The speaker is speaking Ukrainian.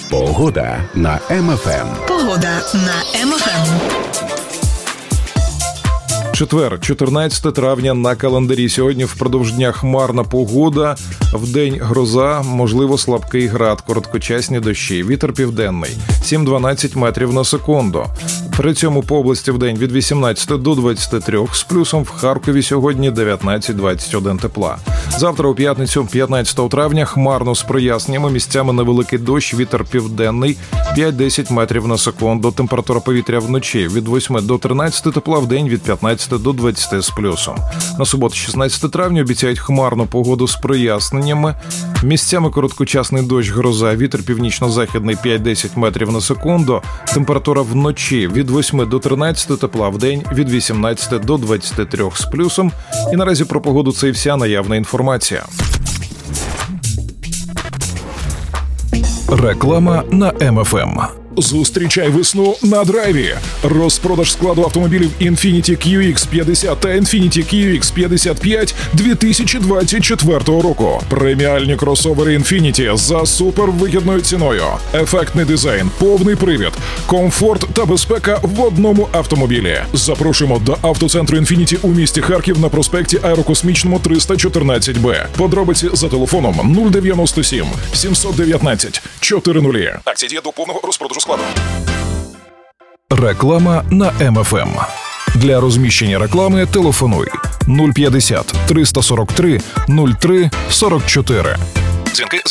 Погода на МФМ. Погода на МФМ. Четвер, 14 травня на календарі. Сьогодні впродовж дня хмарна погода, вдень гроза, можливо слабкий град, короткочасні дощі. Вітер південний 7-12 метрів на секунду. При цьому по області вдень від 18 до 23, з плюсом в Харкові сьогодні 19-21 тепла. Завтра у п'ятницю, 15 травня, хмарно з проясненнями, місцями невеликий дощ, вітер південний 5-10 метрів на секунду. Температура повітря вночі від 8 до 13 тепла, вдень від 15 до 20 з плюсом. На суботу, 16 травня, обіцяють хмарну погоду з проясненнями. Місцями короткочасний дощ, гроза, вітер північно-західний 5-10 метрів на секунду. Температура вночі від 8 до 13 тепла, вдень від 18 до 23 з плюсом. І наразі про погоду це і вся наявна інформація. Реклама на МФМ. Зустрічай весну на драйві. Розпродаж складу автомобілів Infiniti QX50 та Infiniti QX55 2024 року. Преміальні кросовери Infiniti за супервигідною ціною. Ефектний дизайн, повний привід, комфорт та безпека в одному автомобілі. Запрошуємо до автоцентру Infiniti у місті Харків на проспекті Аерокосмічному 314Б. Подробиці за телефоном 097 719 400. Акція діє до повного розпродажу складу. Реклама на МФМ. Для розміщення реклами телефонуй 050 343 03 44. Дзвінки